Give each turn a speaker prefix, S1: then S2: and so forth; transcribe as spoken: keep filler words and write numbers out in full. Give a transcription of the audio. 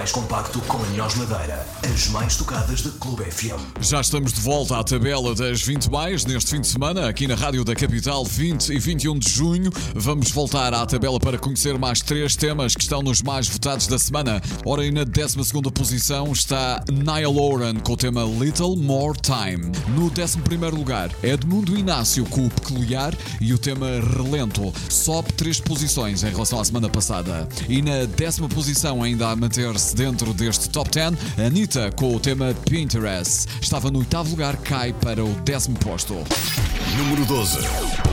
S1: mais compacto com a melhor madeira. As mais tocadas da Clube F M.
S2: Já estamos de volta à tabela das vinte mais neste fim de semana, aqui na Rádio da Capital, vinte e vinte e um de junho. Vamos voltar à tabela para conhecer mais três temas que estão nos mais votados da semana. Ora, e na décima segunda posição está Niall Horan com o tema Little More Time. No décimo primeiro lugar, Edmundo Inácio com o Peculiar e o tema Relento. Sobe três posições em relação à semana passada. E na décima posição, ainda a manter-se dentro deste top dez, Anitta com o tema Pinterest. Estava no oitavo lugar, cai para o décimo posto.
S1: Número doze.